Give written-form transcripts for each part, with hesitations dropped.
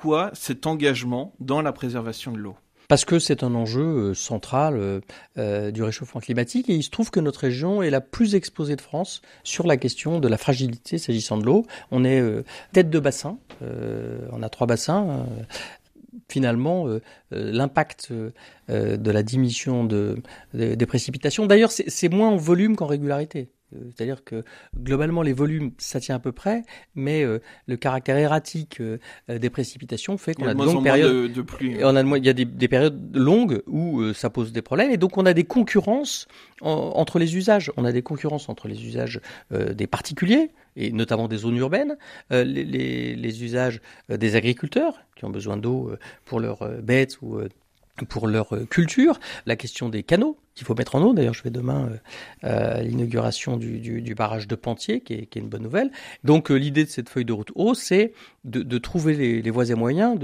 Pourquoi cet engagement dans la préservation de l'eau ? Parce que c'est un enjeu central du réchauffement climatique, et il se trouve que notre région est la plus exposée de France sur la question de la fragilité s'agissant de l'eau. On est tête de bassin, on a 3 bassins. Finalement, l'impact de la diminution des précipitations, d'ailleurs c'est moins en volume qu'en régularité. C'est-à-dire que globalement les volumes ça tient à peu près, mais le caractère erratique des précipitations fait qu'on a de longues périodes de pluie. Il y a des périodes longues où ça pose des problèmes, et donc on a des concurrences entre les usages. On a des concurrences entre les usages des particuliers, et notamment des zones urbaines, les usages des agriculteurs qui ont besoin d'eau pour leurs bêtes ou pour leur culture, la question des canaux qu'il faut mettre en eau. D'ailleurs, je vais demain à l'inauguration du barrage de Pentier, qui est une bonne nouvelle. Donc, l'idée de cette feuille de route eau, c'est de trouver les voies et moyens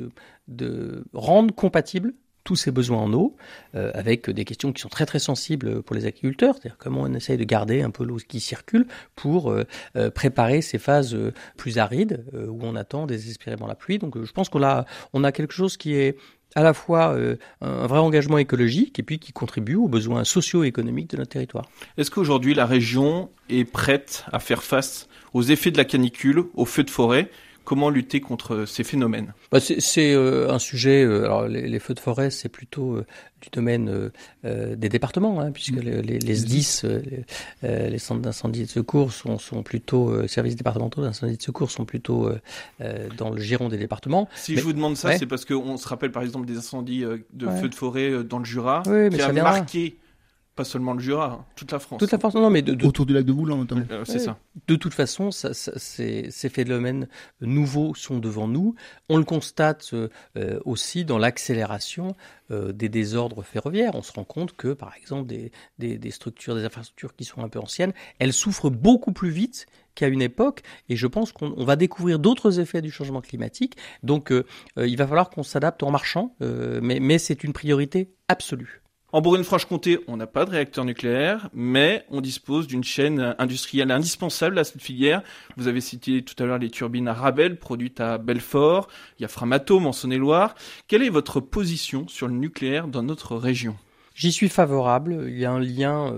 de rendre compatibles tous ces besoins en eau, avec des questions qui sont très très sensibles pour les agriculteurs, c'est-à-dire comment on essaye de garder un peu l'eau qui circule pour préparer ces phases plus arides où on attend désespérément la pluie. Donc je pense qu'on a quelque chose qui est à la fois un vrai engagement écologique et puis qui contribue aux besoins socio-économiques de notre territoire. Est-ce qu'aujourd'hui la région est prête à faire face aux effets de la canicule, aux feux de forêt ? Comment lutter contre ces phénomènes ? C'est un sujet. Alors les feux de forêt, c'est plutôt du domaine des départements, puisque les SDIS, les centres d'incendie et de secours, sont plutôt services départementaux d'incendie et de secours sont plutôt dans le giron des départements. Je vous demande ça, c'est parce qu'on se rappelle par exemple des incendies de feux de forêt dans le Jura, qui a marqué. Pas seulement le Jura, toute la France. Toute la France, non, mais autour du lac de Voulan notamment. C'est ça. De toute façon, ces phénomènes nouveaux sont devant nous. On le constate aussi dans l'accélération des désordres ferroviaires. On se rend compte que, par exemple, des structures, des infrastructures qui sont un peu anciennes, elles souffrent beaucoup plus vite qu'à une époque, et je pense qu'on va découvrir d'autres effets du changement climatique. Donc, il va falloir qu'on s'adapte en marchant, mais c'est une priorité absolue. En Bourgogne-Franche-Comté, on n'a pas de réacteur nucléaire, mais on dispose d'une chaîne industrielle indispensable à cette filière. Vous avez cité tout à l'heure les turbines Arabelle, produites à Belfort. Il y a Framatome en Saône-et-Loire. Quelle est votre position sur le nucléaire dans notre région ? J'y suis favorable. Il y a un lien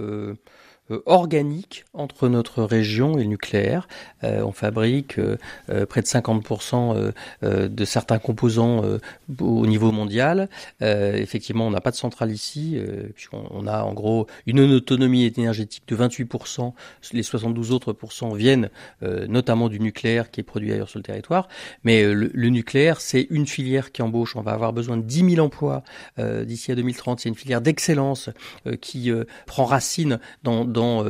organique entre notre région et le nucléaire. On fabrique près de 50% de certains composants au niveau mondial. Effectivement, on n'a pas de centrale ici, puisqu'on a en gros une autonomie énergétique de 28%. Les 72 autres pourcents viennent notamment du nucléaire qui est produit ailleurs sur le territoire. Mais le nucléaire, c'est une filière qui embauche. On va avoir besoin de 10 000 emplois d'ici à 2030. C'est une filière d'excellence qui prend racine dans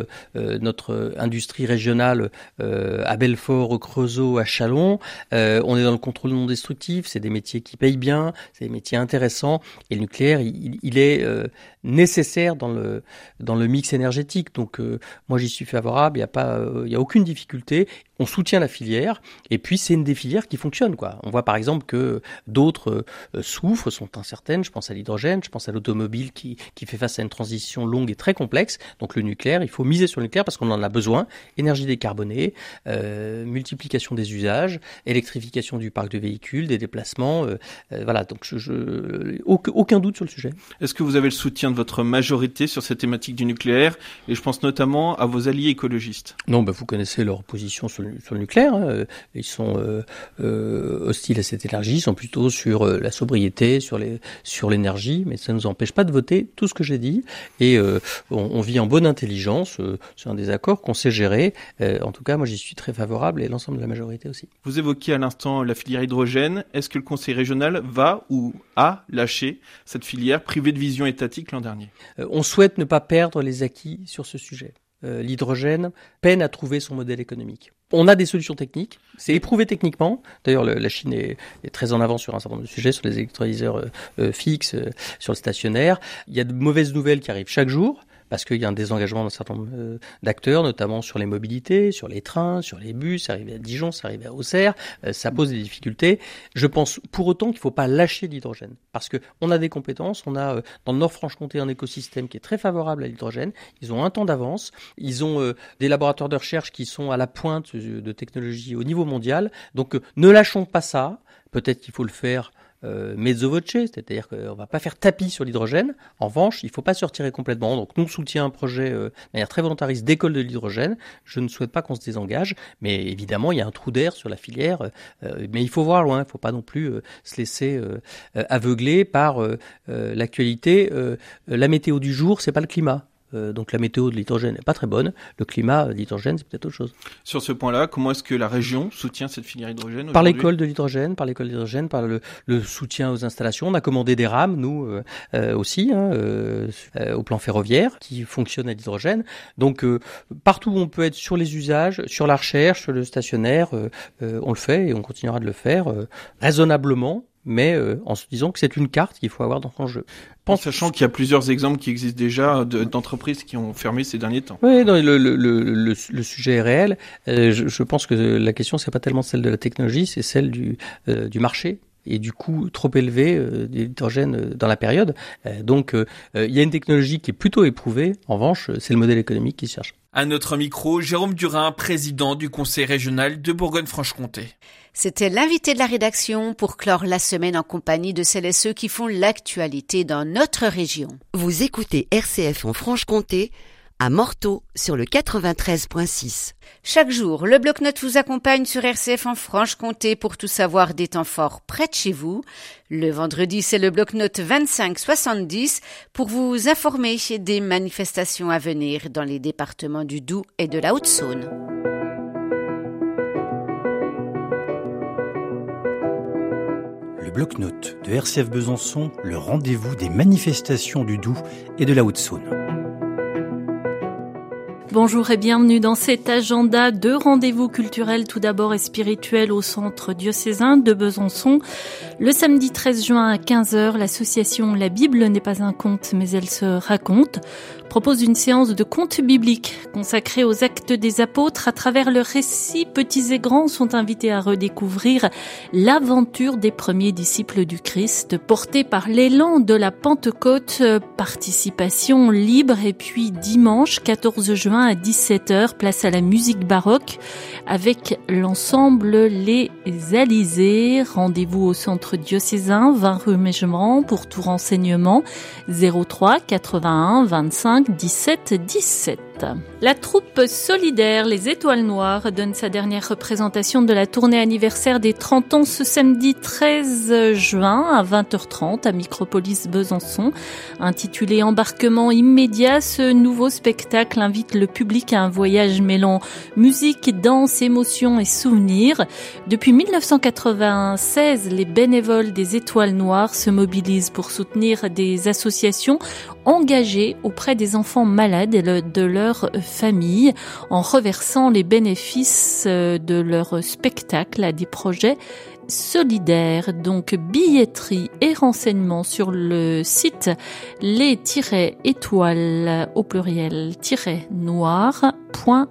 notre industrie régionale à Belfort, au Creusot, à Châlons. On est dans le contrôle non destructif, c'est des métiers qui payent bien, c'est des métiers intéressants, et le nucléaire, il est nécessaire dans le mix énergétique. Donc moi j'y suis favorable, il y a aucune difficulté. On soutient la filière, et puis c'est une des filières qui fonctionne, quoi. On voit par exemple que d'autres souffrent, sont incertaines. Je pense à l'hydrogène, je pense à l'automobile qui fait face à une transition longue et très complexe. Donc le nucléaire, il faut miser sur le nucléaire parce qu'on en a besoin. Énergie décarbonée, multiplication des usages, électrification du parc de véhicules, des déplacements. Voilà, donc aucun doute sur le sujet. Est-ce que vous avez le soutien de votre majorité sur cette thématique du nucléaire ? Et je pense notamment à vos alliés écologistes. Non, vous connaissez leur position sur le nucléaire. Ils sont hostiles à cette énergie, ils sont plutôt sur la sobriété, sur l'énergie, mais ça ne nous empêche pas de voter tout ce que j'ai dit. Et on vit en bonne intelligence. C'est un désaccord qu'on sait gérer. En tout cas, moi, j'y suis très favorable, et l'ensemble de la majorité aussi. Vous évoquiez à l'instant la filière hydrogène. Est-ce que le Conseil régional va ou a lâché cette filière privée de vision étatique l'an dernier ? On souhaite ne pas perdre les acquis sur ce sujet. L'hydrogène peine à trouver son modèle économique. On a des solutions techniques, c'est éprouvé techniquement. D'ailleurs, la Chine est très en avance sur un certain nombre de sujets, sur les électrolyseurs fixes, sur le stationnaire. Il y a de mauvaises nouvelles qui arrivent chaque jour, parce qu'il y a un désengagement d'un certain nombre d'acteurs, notamment sur les mobilités, sur les trains, sur les bus. C'est arrivé à Dijon, c'est arrivé à Auxerre, ça pose des difficultés. Je pense pour autant qu'il ne faut pas lâcher l'hydrogène, parce qu'on a des compétences, on a dans le Nord-Franche-Comté un écosystème qui est très favorable à l'hydrogène, ils ont un temps d'avance, ils ont des laboratoires de recherche qui sont à la pointe de technologie au niveau mondial, donc ne lâchons pas ça, peut-être qu'il faut le faire mezzo voce, c'est-à-dire qu'on ne va pas faire tapis sur l'hydrogène. En revanche, il ne faut pas se retirer complètement. Donc nous, on soutient un projet de manière très volontariste d'école de l'hydrogène. Je ne souhaite pas qu'on se désengage, mais évidemment, il y a un trou d'air sur la filière. Mais il faut voir loin, il ne faut pas non plus se laisser aveugler par l'actualité. La météo du jour, c'est pas le climat. Donc la météo de l'hydrogène n'est pas très bonne. Le climat de l'hydrogène, c'est peut-être autre chose. Sur ce point-là, comment est-ce que la région soutient cette filière hydrogène Par l'école de l'hydrogène, par le soutien aux installations. On a commandé des rames, nous aussi, au plan ferroviaire, qui fonctionnent à l'hydrogène. Donc partout où on peut être sur les usages, sur la recherche, sur le stationnaire, on le fait et on continuera de le faire raisonnablement, mais en se disant que c'est une carte qu'il faut avoir dans son jeu. En sachant qu'il y a plusieurs exemples qui existent déjà d'entreprises qui ont fermé ces derniers temps. Oui, non, le sujet est réel. Je pense que la question, c'est pas tellement celle de la technologie, c'est celle du marché et du coût trop élevé de l'hydrogène dans la période. Donc, il y a une technologie qui est plutôt éprouvée. En revanche, c'est le modèle économique qui se cherche. À notre micro, Jérôme Durin, président du Conseil régional de Bourgogne-Franche-Comté. C'était l'invité de la rédaction pour clore la semaine en compagnie de celles et ceux qui font l'actualité dans notre région. Vous écoutez RCF en Franche-Comté, à Morteau, sur le 93.6. Chaque jour, le bloc-notes vous accompagne sur RCF en Franche-Comté pour tout savoir des temps forts près de chez vous. Le vendredi, c'est le bloc-notes 25-70 pour vous informer des manifestations à venir dans les départements du Doubs et de la Haute-Saône. Le bloc-notes de RCF Besançon, le rendez-vous des manifestations du Doubs et de la Haute-Saône. Bonjour et bienvenue dans cet agenda de rendez-vous culturels tout d'abord et spirituels au centre diocésain de Besançon. Le samedi 13 juin à 15h, l'association La Bible n'est pas un conte mais elle se raconte propose une séance de contes bibliques consacrée aux actes des apôtres. À travers le récit, petits et grands sont invités à redécouvrir l'aventure des premiers disciples du Christ, portés par l'élan de la Pentecôte, participation libre. Et puis dimanche 14 juin à 17h, place à la musique baroque avec l'ensemble Les Alizés. Rendez-vous au centre diocésain, 20 rue Mégement. Pour tout renseignement, 03 81 25 17 17. La troupe solidaire Les Étoiles Noires donne sa dernière représentation de la tournée anniversaire des 30 ans ce samedi 13 juin à 20h30 à Micropolis Besançon. Intitulé Embarquement immédiat, ce nouveau spectacle invite le public à un voyage mêlant musique, danse, émotion et souvenirs. Depuis 1996, les bénévoles des Étoiles Noires se mobilisent pour soutenir des associations engagées auprès des enfants malades et de leur famille en reversant les bénéfices de leur spectacle à des projets solidaires. Donc billetterie et renseignements sur le site les-étoiles au pluriel-noir.fr.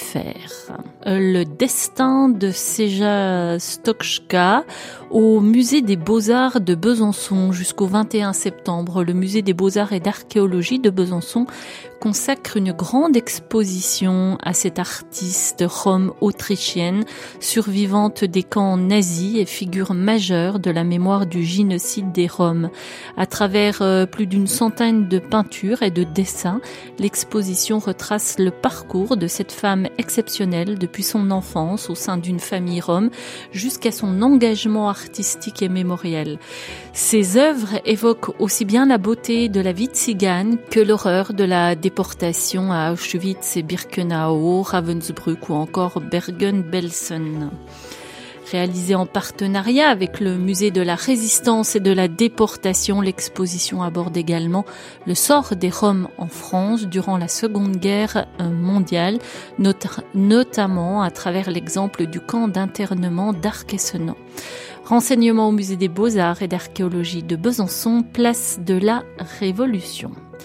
Le destin de Seja Stokska au musée des Beaux-Arts de Besançon jusqu'au 21 septembre. Le musée des Beaux-Arts et d'Archéologie de Besançon consacre une grande exposition à cette artiste rome-autrichienne, survivante des camps nazis et figure majeure de la mémoire du génocide des Roms. À travers plus d'une centaine de peintures et de dessins, l'exposition retrace le parcours de cette femme exceptionnelle depuis son enfance au sein d'une famille rome jusqu'à son engagement artistique et mémoriel. Ses œuvres évoquent aussi bien la beauté de la vie tzigane que l'horreur de la déportation à Auschwitz et Birkenau, Ravensbrück ou encore Bergen-Belsen. Réalisée en partenariat avec le musée de la Résistance et de la Déportation, l'exposition aborde également le sort des Roms en France durant la Seconde Guerre mondiale, notamment à travers l'exemple du camp d'internement d'Arc-et-Senans. Renseignements au musée des Beaux-Arts et d'Archéologie de Besançon, place de la Révolution.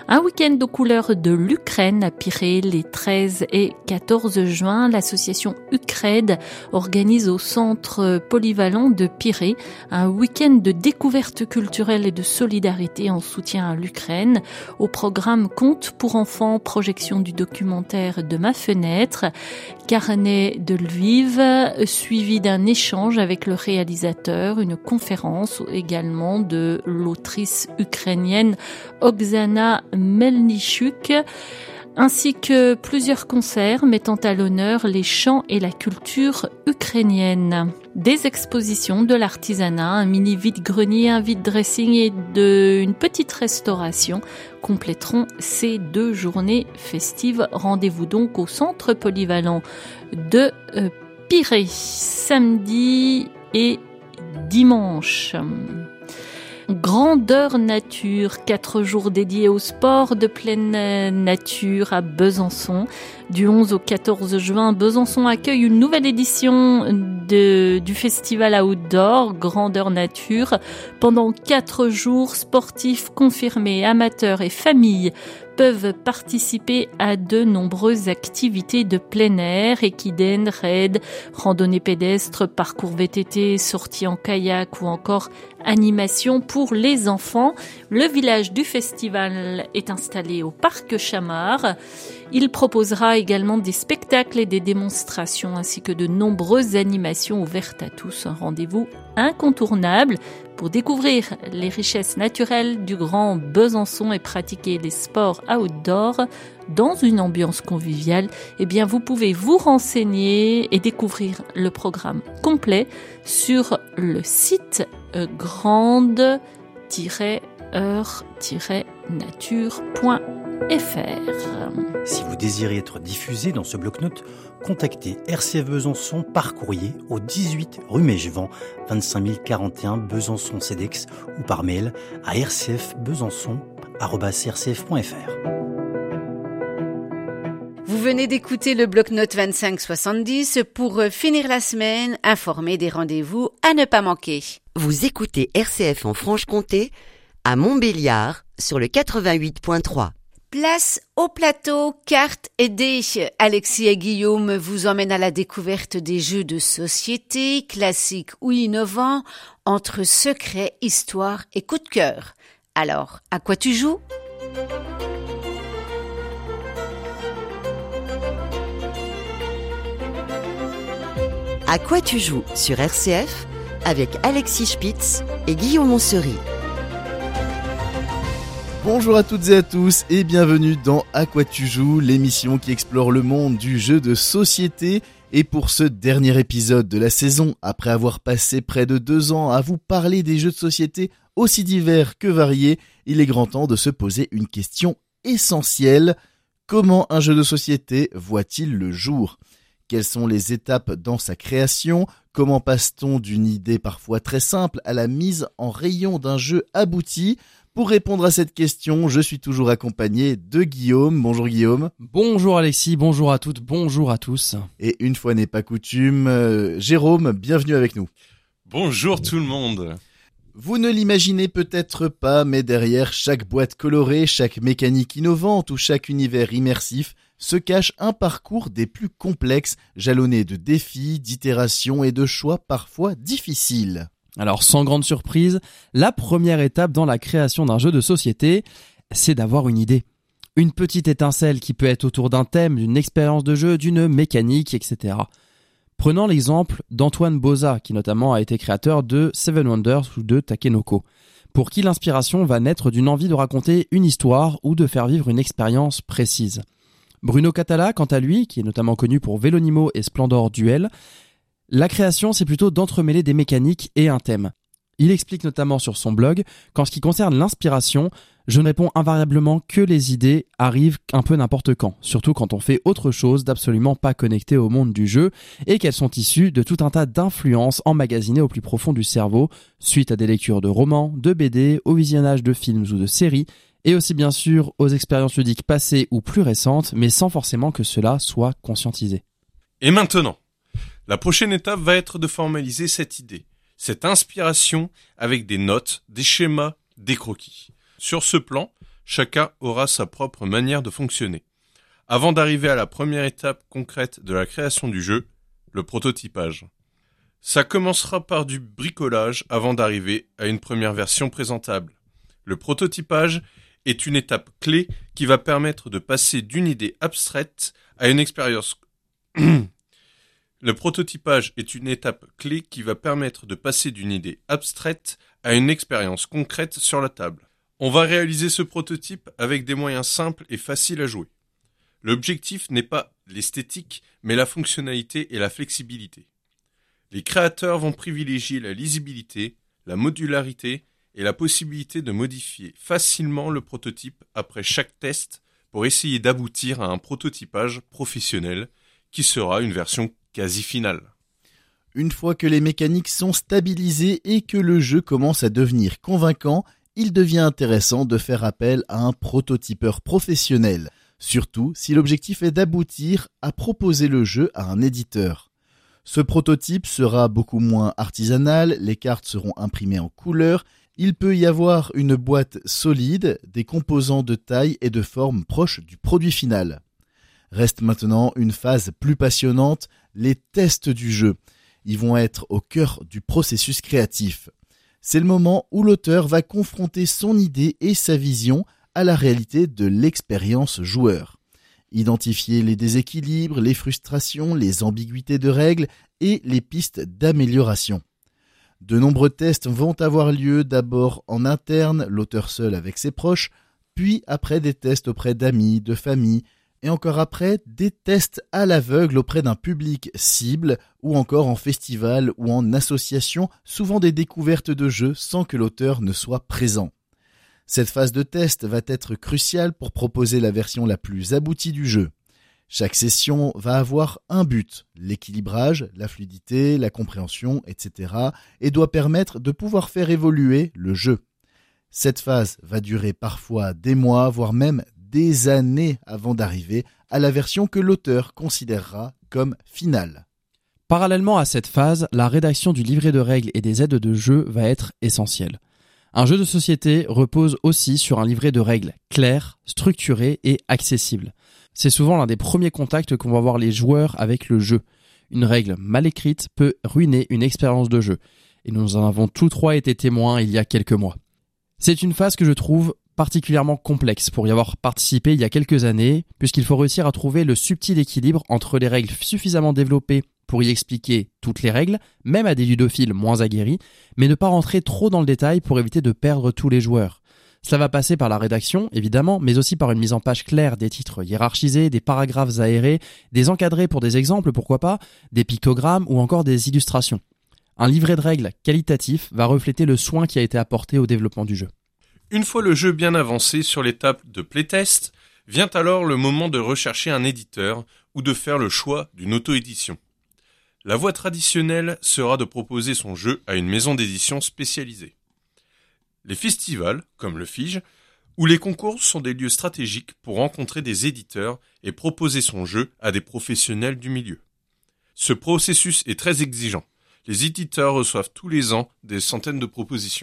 Un week-end aux couleurs de l'Ukraine à Pirée les 13 et 14 juin. L'association Ucred organise au centre polyvalent de Pirée un week-end de découverte culturelle et de solidarité en soutien à l'Ukraine. Au programme Contes pour enfants, projection du documentaire De ma fenêtre, carnet de Lviv, suivi d'un échange avec le réalisateur, une conférence également de l'autrice ukrainienne Oksana Melnichuk, ainsi que plusieurs concerts mettant à l'honneur les chants et la culture ukrainienne. Des expositions, de l'artisanat, un mini vide-grenier, un vide-dressing et une petite restauration compléteront ces 2 journées festives. Rendez-vous donc au centre polyvalent de Pirée, samedi et dimanche. Grandeur nature, 4 jours dédiés au sport de pleine nature à Besançon. Du 11 au 14 juin, Besançon accueille une nouvelle édition du festival outdoor Grandeur nature. Pendant 4 jours, sportifs confirmés, amateurs et familles peuvent participer à de nombreuses activités de plein air, équidènes, raids, randonnées pédestres, parcours VTT, sorties en kayak ou encore animation pour les enfants. Le village du festival est installé au parc Chamard. Il proposera également des spectacles et des démonstrations ainsi que de nombreuses animations ouvertes à tous. Un rendez-vous incontournable pour découvrir les richesses naturelles du Grand Besançon et pratiquer les sports outdoor dans une ambiance conviviale. Eh bien, vous pouvez vous renseigner et découvrir le programme complet sur le site grande-heure-nature.fr. Si vous désirez être diffusé dans ce bloc-notes, contactez RCF Besançon par courrier au 18 rue Mégevent, 25 041 Besançon CEDEX ou par mail à rcfbesançon@rcf.fr. Vous venez d'écouter le bloc-notes 2570 pour finir la semaine, informé des rendez-vous à ne pas manquer. Vous écoutez RCF en Franche-Comté, à Montbéliard, sur le 88.3. Place au plateau, cartes et dés. Alexis et Guillaume vous emmènent à la découverte des jeux de société, classiques ou innovants, entre secrets, histoire et coup de cœur. Alors, à quoi tu joues ? À quoi tu joues sur RCF avec Alexis Spitz et Guillaume Moncerie. Bonjour à toutes et à tous et bienvenue dans À quoi tu joues, l'émission qui explore le monde du jeu de société. Et pour ce dernier épisode de la saison, après avoir passé près de 2 ans à vous parler des jeux de société aussi divers que variés, il est grand temps de se poser une question essentielle. Comment un jeu de société voit-il le jour ? Quelles sont les étapes dans sa création ? Comment passe-t-on d'une idée parfois très simple à la mise en rayon d'un jeu abouti ? Pour répondre à cette question, je suis toujours accompagné de Guillaume. Bonjour Guillaume. Bonjour Alexis, bonjour à toutes, bonjour à tous. Et une fois n'est pas coutume, Jérôme, bienvenue avec nous. Bonjour tout le monde. Vous ne l'imaginez peut-être pas, mais derrière chaque boîte colorée, chaque mécanique innovante ou chaque univers immersif se cache un parcours des plus complexes, jalonné de défis, d'itérations et de choix parfois difficiles. Alors sans grande surprise, la première étape dans la création d'un jeu de société, c'est d'avoir une idée. Une petite étincelle qui peut être autour d'un thème, d'une expérience de jeu, d'une mécanique, etc. Prenons l'exemple d'Antoine Boza, qui notamment a été créateur de Seven Wonders ou de Takenoko, pour qui l'inspiration va naître d'une envie de raconter une histoire ou de faire vivre une expérience précise. Bruno Catala, quant à lui, qui est notamment connu pour Vélonimo et Splendor Duel, la création, c'est plutôt d'entremêler des mécaniques et un thème. Il explique notamment sur son blog qu'en ce qui concerne l'inspiration, je ne réponds invariablement que les idées arrivent un peu n'importe quand, surtout quand on fait autre chose d'absolument pas connecté au monde du jeu et qu'elles sont issues de tout un tas d'influences emmagasinées au plus profond du cerveau, suite à des lectures de romans, de BD, au visionnage de films ou de séries, et aussi bien sûr aux expériences ludiques passées ou plus récentes, mais sans forcément que cela soit conscientisé. Et maintenant, la prochaine étape va être de formaliser cette idée, cette inspiration avec des notes, des schémas, des croquis. Sur ce plan, chacun aura sa propre manière de fonctionner. Avant d'arriver à la première étape concrète de la création du jeu, le prototypage. Ça commencera par du bricolage avant d'arriver à une première version présentable. Le prototypage est une étape clé qui va permettre de passer d'une idée abstraite à une expérience. Le prototypage est une étape clé qui va permettre de passer d'une idée abstraite à une expérience concrète sur la table. On va réaliser ce prototype avec des moyens simples et faciles à jouer. L'objectif n'est pas l'esthétique, mais la fonctionnalité et la flexibilité. Les créateurs vont privilégier la lisibilité, la modularité et la possibilité de modifier facilement le prototype après chaque test pour essayer d'aboutir à un prototypage professionnel qui sera une version quasi finale. Une fois que les mécaniques sont stabilisées et que le jeu commence à devenir convaincant, il devient intéressant de faire appel à un prototypeur professionnel, surtout si l'objectif est d'aboutir à proposer le jeu à un éditeur. Ce prototype sera beaucoup moins artisanal, les cartes seront imprimées en couleur, il peut y avoir une boîte solide, des composants de taille et de forme proches du produit final. Reste maintenant une phase plus passionnante, les tests du jeu. Ils vont être au cœur du processus créatif. C'est le moment où l'auteur va confronter son idée et sa vision à la réalité de l'expérience joueur. Identifier les déséquilibres, les frustrations, les ambiguïtés de règles et les pistes d'amélioration. De nombreux tests vont avoir lieu d'abord en interne, l'auteur seul avec ses proches, puis après des tests auprès d'amis, de famille, et encore après des tests à l'aveugle auprès d'un public cible, ou encore en festival ou en association, souvent des découvertes de jeux sans que l'auteur ne soit présent. Cette phase de test va être cruciale pour proposer la version la plus aboutie du jeu. Chaque session va avoir un but, l'équilibrage, la fluidité, la compréhension, etc. et doit permettre de pouvoir faire évoluer le jeu. Cette phase va durer parfois des mois, voire même des années avant d'arriver à la version que l'auteur considérera comme finale. Parallèlement à cette phase, la rédaction du livret de règles et des aides de jeu va être essentielle. Un jeu de société repose aussi sur un livret de règles clair, structuré et accessible. C'est souvent l'un des premiers contacts qu'ont avoir les joueurs avec le jeu. Une règle mal écrite peut ruiner une expérience de jeu. Et nous en avons tous trois été témoins il y a quelques mois. C'est une phase que je trouve particulièrement complexe pour y avoir participé il y a quelques années, puisqu'il faut réussir à trouver le subtil équilibre entre les règles suffisamment développées pour y expliquer toutes les règles, même à des ludophiles moins aguerris, mais ne pas rentrer trop dans le détail pour éviter de perdre tous les joueurs. Cela va passer par la rédaction, évidemment, mais aussi par une mise en page claire des titres hiérarchisés, des paragraphes aérés, des encadrés pour des exemples, pourquoi pas, des pictogrammes ou encore des illustrations. Un livret de règles qualitatif va refléter le soin qui a été apporté au développement du jeu. Une fois le jeu bien avancé sur l'étape de playtest, vient alors le moment de rechercher un éditeur ou de faire le choix d'une auto-édition. La voie traditionnelle sera de proposer son jeu à une maison d'édition spécialisée. Les festivals, comme le FIGE, ou les concours sont des lieux stratégiques pour rencontrer des éditeurs et proposer son jeu à des professionnels du milieu. Ce processus est très exigeant. Les éditeurs reçoivent tous les ans des centaines de propositions.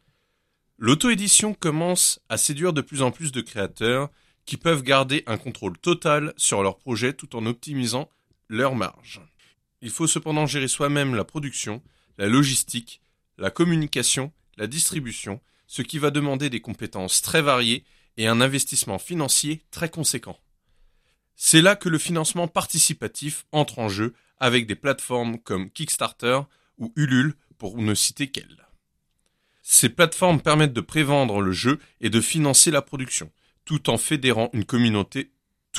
L'auto-édition commence à séduire de plus en plus de créateurs qui peuvent garder un contrôle total sur leur projet tout en optimisant leurs marges. Il faut cependant gérer soi-même la production, la logistique, la communication, la distribution, ce qui va demander des compétences très variées et un investissement financier très conséquent. C'est là que le financement participatif entre en jeu avec des plateformes comme Kickstarter ou Ulule pour ne citer qu'elles. Ces plateformes permettent de prévendre le jeu et de financer la production, tout en fédérant une communauté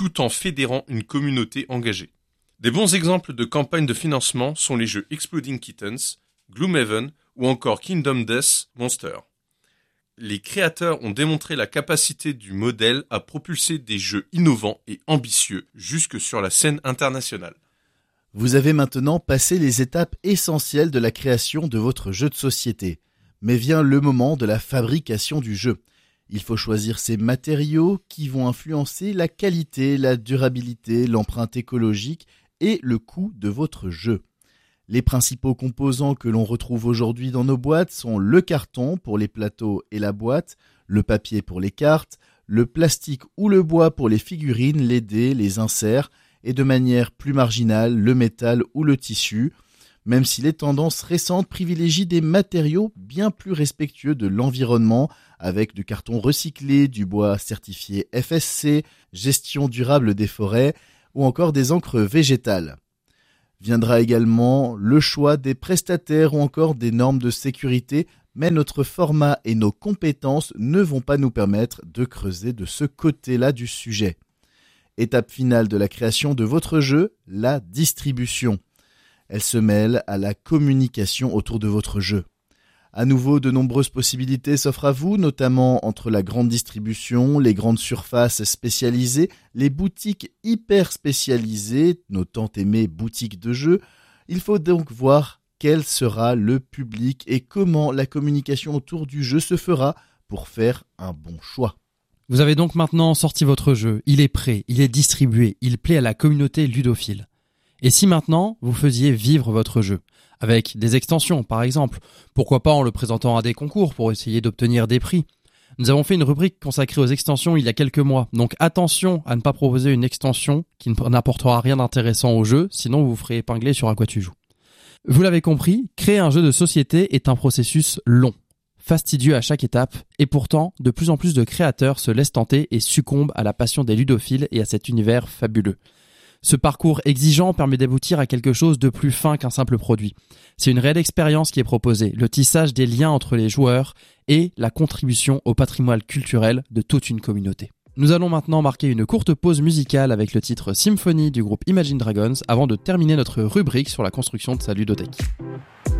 engagée. Des bons exemples de campagnes de financement sont les jeux Exploding Kittens, Gloomhaven ou encore Kingdom Death Monster. Les créateurs ont démontré la capacité du modèle à propulser des jeux innovants et ambitieux jusque sur la scène internationale. Vous avez maintenant passé les étapes essentielles de la création de votre jeu de société. Mais vient le moment de la fabrication du jeu. Il faut choisir ces matériaux qui vont influencer la qualité, la durabilité, l'empreinte écologique et le coût de votre jeu. Les principaux composants que l'on retrouve aujourd'hui dans nos boîtes sont le carton pour les plateaux et la boîte, le papier pour les cartes, le plastique ou le bois pour les figurines, les dés, les inserts, et de manière plus marginale, le métal ou le tissu, même si les tendances récentes privilégient des matériaux bien plus respectueux de l'environnement, avec du carton recyclé, du bois certifié FSC, gestion durable des forêts, ou encore des encres végétales. Viendra également le choix des prestataires ou encore des normes de sécurité, mais notre format et nos compétences ne vont pas nous permettre de creuser de ce côté-là du sujet. Étape finale de la création de votre jeu, la distribution. Elle se mêle à la communication autour de votre jeu. À nouveau, de nombreuses possibilités s'offrent à vous, notamment entre la grande distribution, les grandes surfaces spécialisées, les boutiques hyper spécialisées, nos tant aimées boutiques de jeux. Il faut donc voir quel sera le public et comment la communication autour du jeu se fera pour faire un bon choix. Vous avez donc maintenant sorti votre jeu, il est prêt, il est distribué, il plaît à la communauté ludophile. Et si maintenant, vous faisiez vivre votre jeu, avec des extensions par exemple, pourquoi pas en le présentant à des concours pour essayer d'obtenir des prix. Nous avons fait une rubrique consacrée aux extensions il y a quelques mois, donc attention à ne pas proposer une extension qui n'apportera rien d'intéressant au jeu, sinon vous vous ferez épingler sur À quoi tu joues. Vous l'avez compris, créer un jeu de société est un processus long, fastidieux à chaque étape, et pourtant, de plus en plus de créateurs se laissent tenter et succombent à la passion des ludophiles et à cet univers fabuleux. Ce parcours exigeant permet d'aboutir à quelque chose de plus fin qu'un simple produit. C'est une réelle expérience qui est proposée, le tissage des liens entre les joueurs et la contribution au patrimoine culturel de toute une communauté. Nous allons maintenant marquer une courte pause musicale avec le titre Symphony du groupe Imagine Dragons avant de terminer notre rubrique sur la construction de sa ludothèque.